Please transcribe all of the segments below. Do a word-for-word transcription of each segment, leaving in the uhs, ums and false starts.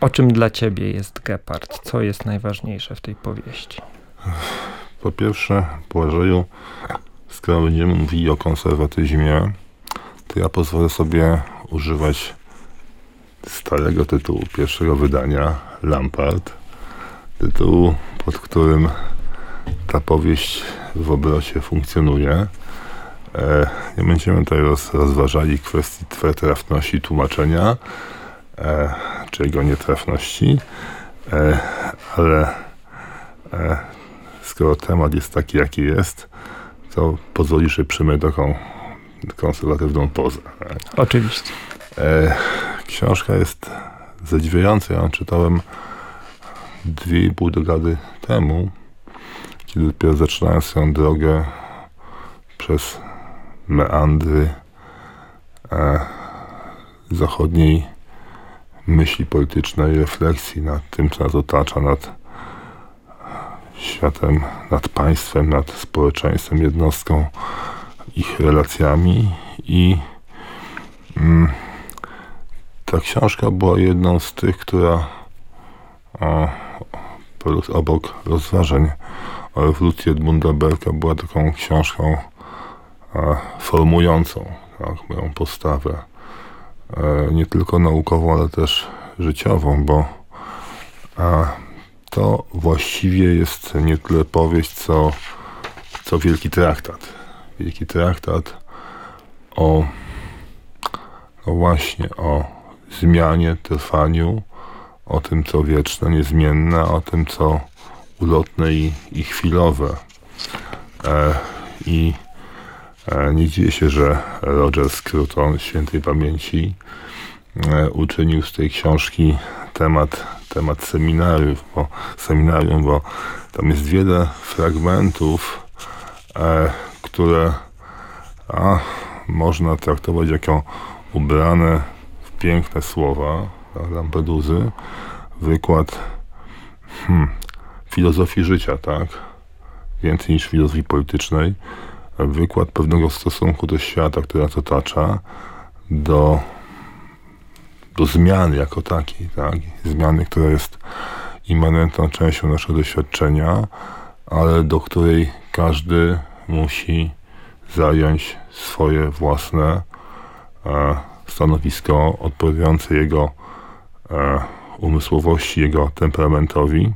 O czym dla ciebie jest Gepard? Co jest najważniejsze w tej powieści? Po pierwsze, Błażeju, skoro będziemy mówili o konserwatyzmie, to ja pozwolę sobie używać starego tytułu pierwszego wydania, Lampart. Tytułu, pod którym ta powieść w obrocie funkcjonuje. E, nie będziemy tutaj roz, rozważali kwestii trafności tłumaczenia, e, czy jego nietrafności, e, ale e, skoro temat jest taki, jaki jest, to pozwoli, że przyjmę taką konserwatywną pozę. Tak? Oczywiście. E, książka jest zadziwiająca. Ja ją czytałem dwie i pół dekady temu, kiedy dopiero zaczynałem swoją drogę przez meandry e, zachodniej myśli politycznej, refleksji nad tym, co nas otacza, nad światem, nad państwem, nad społeczeństwem, jednostką, ich relacjami i mm, ta książka była jedną z tych, która o, obok rozważań o rewolucji Edmunda Burke'a była taką książką e, formującą, tak, moją postawę e, nie tylko naukową, ale też życiową, bo e, to właściwie jest nie tyle powieść, co, co wielki traktat. Wielki traktat o, no właśnie, o zmianie, trwaniu, o tym, co wieczne, niezmienne, o tym, co ulotne i, i chwilowe. E, I e, nie dziwię się, że Roger Scruton, świętej pamięci, e, uczynił z tej książki temat, temat seminariów, bo, seminarium, bo tam jest wiele fragmentów, e, które a, można traktować jako ubrane w piękne słowa Lampeduzy, wykład hmm, filozofii życia, tak? Więcej niż filozofii politycznej, wykład pewnego stosunku do świata, który nas otacza, do, do zmiany jako takiej, tak? Zmiany, która jest immanentną częścią naszego doświadczenia, ale do której każdy musi zająć swoje własne e, stanowisko odpowiadające jego e, umysłowości, jego temperamentowi.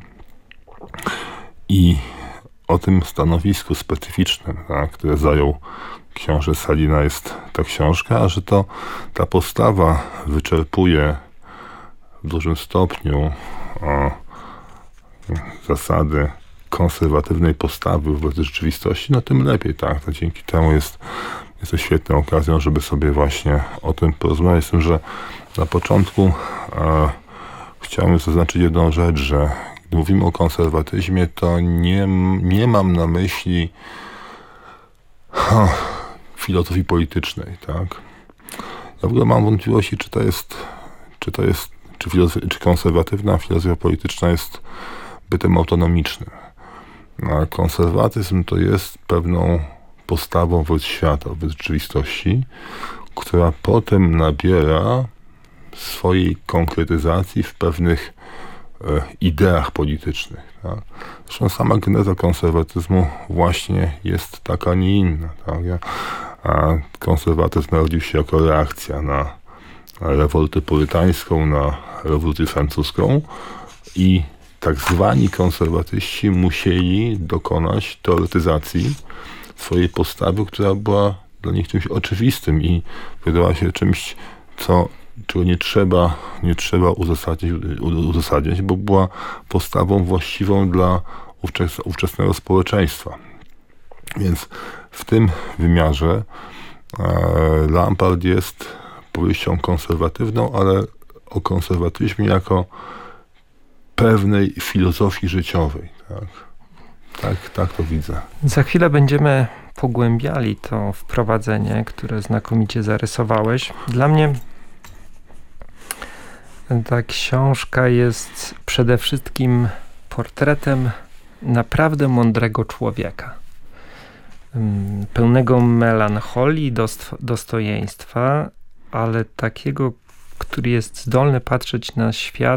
I o tym stanowisku specyficznym, tak, które zajął książę Salina, jest ta książka, a że to ta postawa wyczerpuje w dużym stopniu o, zasady konserwatywnej postawy wobec rzeczywistości, no tym lepiej, tak. To dzięki temu jest, jest to świetną okazją, żeby sobie właśnie o tym porozmawiać. Z tym, że na początku e, chciałem zaznaczyć jedną rzecz, że gdy mówimy o konserwatyzmie, to nie, nie mam na myśli ha, filozofii politycznej, tak. Ja w ogóle mam wątpliwości, czy to jest, czy to jest, czy, filozofi- czy konserwatywna filozofia polityczna jest bytem autonomicznym. A konserwatyzm to jest pewną postawą wobec świata, wobec rzeczywistości, która potem nabiera swojej konkretyzacji w pewnych e, ideach politycznych. Tak? Zresztą sama geneza konserwatyzmu właśnie jest taka, nie inna. Tak? A konserwatyzm narodził się jako reakcja na rewoltę purytańską, na rewolucję francuską i tak zwani konserwatyści musieli dokonać teoretyzacji swojej postawy, która była dla nich czymś oczywistym i wydawała się czymś, co, czego nie trzeba, nie trzeba uzasadnić, uzasadniać, bo była postawą właściwą dla ówczes, ówczesnego społeczeństwa. Więc w tym wymiarze e, Lampart jest powieścią konserwatywną, ale o konserwatyzmie jako pewnej filozofii życiowej. Tak, tak, tak to widzę. Za chwilę będziemy pogłębiali to wprowadzenie, które znakomicie zarysowałeś. Dla mnie ta książka jest przede wszystkim portretem naprawdę mądrego człowieka. Pełnego melancholii, dost- dostojeństwa, ale takiego, który jest zdolny patrzeć na świat